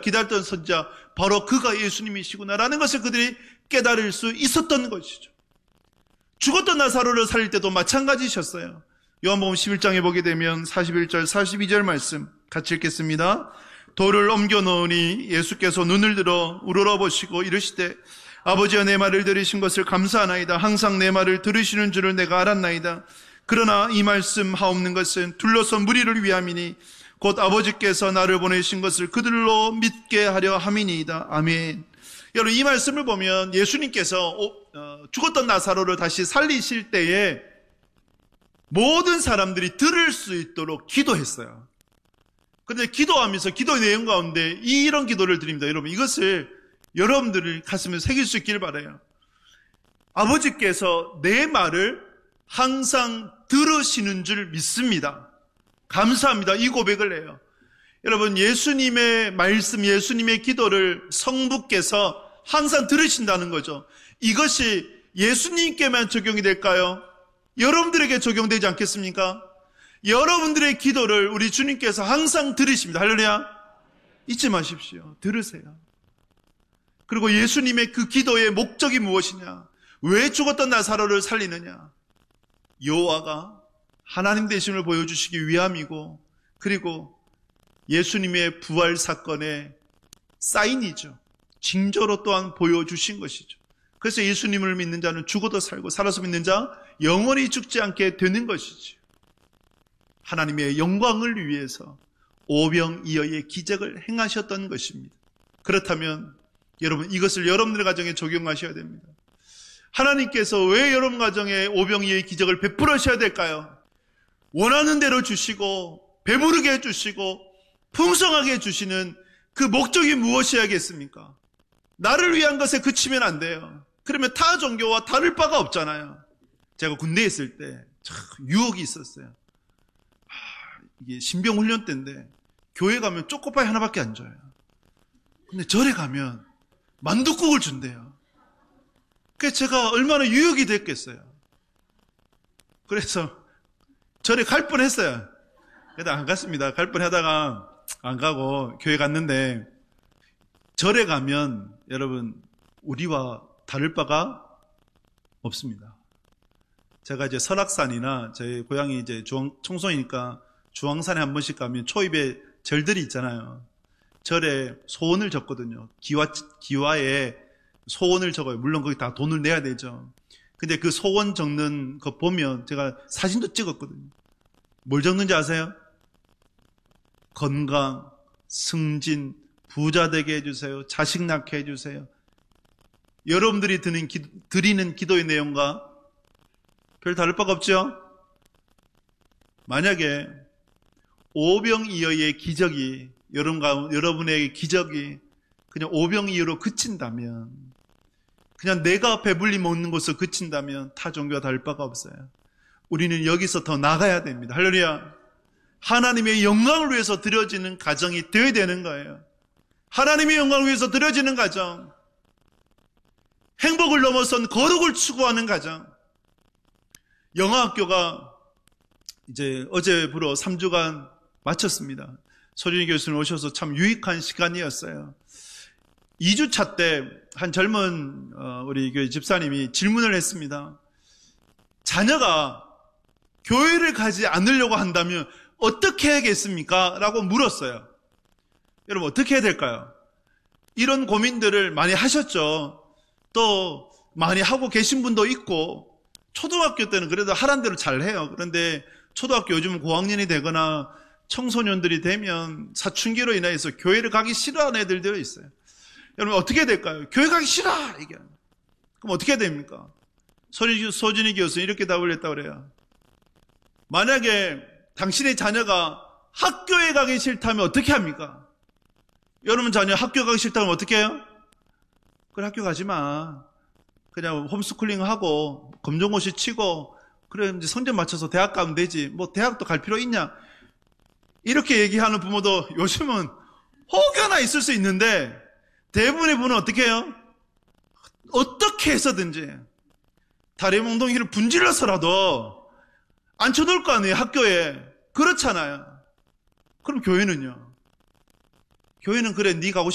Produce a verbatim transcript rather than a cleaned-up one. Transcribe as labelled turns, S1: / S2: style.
S1: 기다렸던 선지자 바로 그가 예수님이시구나라는 것을 그들이 깨달을 수 있었던 것이죠. 죽었던 나사로를 살릴 때도 마찬가지셨어요. 요한복음 십일 장에 보게 되면 사십일 절 사십이 절 말씀 같이 읽겠습니다. 돌을 옮겨 놓으니 예수께서 눈을 들어 우러러보시고 이르시되 아버지여 내 말을 들으신 것을 감사하나이다. 항상 내 말을 들으시는 줄을 내가 알았나이다. 그러나 이 말씀 하옵는 것은 둘러선 무리를 위함이니 곧 아버지께서 나를 보내신 것을 그들로 믿게 하려 함이니이다. 아멘. 여러분 이 말씀을 보면 예수님께서 죽었던 나사로를 다시 살리실 때에 모든 사람들이 들을 수 있도록 기도했어요. 그런데 기도하면서 기도의 내용 가운데 이런 기도를 드립니다. 여러분 이것을 여러분들을 가슴에 새길 수 있기를 바라요. 아버지께서 내 말을 항상 들으시는 줄 믿습니다. 감사합니다. 이 고백을 해요. 여러분 예수님의 말씀, 예수님의 기도를 성부께서 항상 들으신다는 거죠. 이것이 예수님께만 적용이 될까요? 여러분들에게 적용되지 않겠습니까? 여러분들의 기도를 우리 주님께서 항상 들으십니다. 할렐루야. 잊지 마십시오. 들으세요. 그리고 예수님의 그 기도의 목적이 무엇이냐? 왜 죽었던 나사로를 살리느냐? 여호와가 하나님 되심을 보여주시기 위함이고, 그리고 예수님의 부활 사건의 사인이죠. 징조로 또한 보여주신 것이죠. 그래서 예수님을 믿는 자는 죽어도 살고 살아서 믿는 자 영원히 죽지 않게 되는 것이죠. 하나님의 영광을 위해서 오병이어의 기적을 행하셨던 것입니다. 그렇다면 여러분 이것을 여러분들의 가정에 적용하셔야 됩니다. 하나님께서 왜 여러분 가정에 오병이어의 기적을 베풀으셔야 될까요? 원하는 대로 주시고 배부르게 해주시고 풍성하게 해주시는 그 목적이 무엇이야겠습니까? 나를 위한 것에 그치면 안 돼요. 그러면 타 종교와 다를 바가 없잖아요. 제가 군대에 있을 때 참 유혹이 있었어요. 하, 이게 신병훈련 때인데 교회 가면 초코파이 하나밖에 안 줘요. 근데 절에 가면 만둣국을 준대요. 그래서 제가 얼마나 유혹이 됐겠어요. 그래서 절에 갈 뻔했어요. 그래도 안 갔습니다. 갈 뻔하다가 안 가고 교회 갔는데 절에 가면 여러분 우리와 다를 바가 없습니다. 제가 이제 설악산이나 저희 고향이 이제 중앙, 청송이니까 중앙산에 한 번씩 가면 초입에 절들이 있잖아요. 절에 소원을 적거든요. 기와, 기와에 소원을 적어요. 물론 거기 다 돈을 내야 되죠. 근데 그 소원 적는 거 보면 제가 사진도 찍었거든요. 뭘 적는지 아세요? 건강, 승진, 부자 되게 해주세요. 자식 낳게 해주세요. 여러분들이 드는 기, 드리는 기도의 내용과 별 다를 바가 없죠? 만약에 오병이어의 기적이 여러분, 여러분의 기적이 그냥 오병이어로 그친다면, 그냥 내가 배불리 먹는 것으로 그친다면 타 종교와 다를 바가 없어요. 우리는 여기서 더 나가야 됩니다. 할렐루야. 하나님의 영광을 위해서 드려지는 가정이 되어야 되는 거예요. 하나님의 영광을 위해서 드려지는 가정, 행복을 넘어선 거룩을 추구하는 가정. 영어학교가 이제 어제부로 삼 주간 마쳤습니다. 소진이 교수님 오셔서 참 유익한 시간이었어요. 이 주차 때 한 젊은 우리 교회 집사님이 질문을 했습니다. 자녀가 교회를 가지 않으려고 한다면 어떻게 해야겠습니까? 라고 물었어요. 여러분 어떻게 해야 될까요? 이런 고민들을 많이 하셨죠. 또 많이 하고 계신 분도 있고, 초등학교 때는 그래도 하란 대로 잘 해요. 그런데 초등학교 요즘은 고학년이 되거나 청소년들이 되면 사춘기로 인해서 교회를 가기 싫어하는 애들도 있어요. 여러분 어떻게 해야 될까요? 교회 가기 싫어! 이게. 그럼 어떻게 해야 됩니까? 소진이 교수는 이렇게 답을 했다고 그래요. 만약에 당신의 자녀가 학교에 가기 싫다면 어떻게 합니까? 여러분 자녀 학교 가기 싫다면 어떻게 해요? 그래 학교 가지 마. 그냥 홈스쿨링 하고 검정고시 치고 그래 이제 성적 맞춰서 대학 가면 되지. 뭐 대학도 갈 필요 있냐? 이렇게 얘기하는 부모도 요즘은 혹여나 있을 수 있는데 대부분의 부모는 어떻게 해요? 어떻게 해서든지 다리 몽둥이를 분질러서라도 앉혀놓을 거 아니에요, 학교에. 그렇잖아요. 그럼 교회는요? 교회는 그래, 네 가고